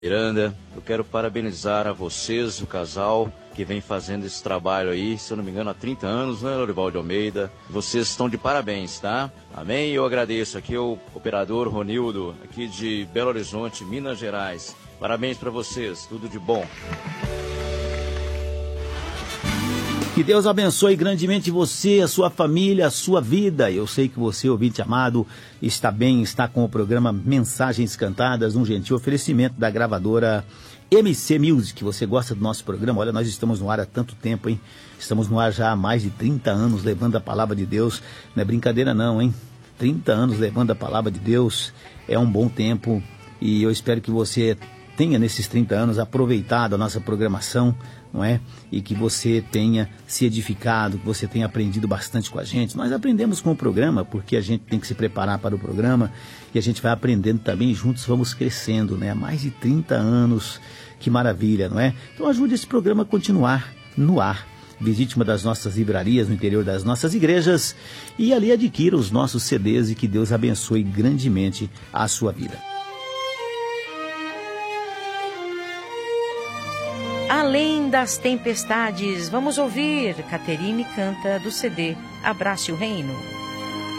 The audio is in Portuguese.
Miranda, eu quero parabenizar a vocês, o casal, que vem fazendo esse trabalho aí, se eu não me engano, há 30 anos, né, Lorival de Almeida? Vocês estão de parabéns, tá? Amém? Eu agradeço aqui o operador Ronildo, aqui de Belo Horizonte, Minas Gerais. Parabéns para vocês, tudo de bom. Que Deus abençoe grandemente você, a sua família, a sua vida. Eu sei que você, ouvinte amado, está bem, está com o programa Mensagens Cantadas, um gentil oferecimento da gravadora MC Music. Você gosta do nosso programa? Olha, nós estamos no ar há tanto tempo, hein? Estamos no ar já há mais de 30 anos, levando a palavra de Deus. Não é brincadeira não, hein? 30 anos levando a palavra de Deus é um bom tempo. E eu espero que você tenha, nesses 30 anos, aproveitado a nossa programação, não é? E que você tenha se edificado, que você tenha aprendido bastante com a gente. Nós aprendemos com o programa, porque a gente tem que se preparar para o programa, e a gente vai aprendendo também, juntos vamos crescendo, né? Há mais de 30 anos, que maravilha, não é? Então ajude esse programa a continuar no ar. Visite uma das nossas livrarias no interior das nossas igrejas e ali adquira os nossos CDs e que Deus abençoe grandemente a sua vida. Além das tempestades, vamos ouvir Caterine canta do CD Abrace o Reino.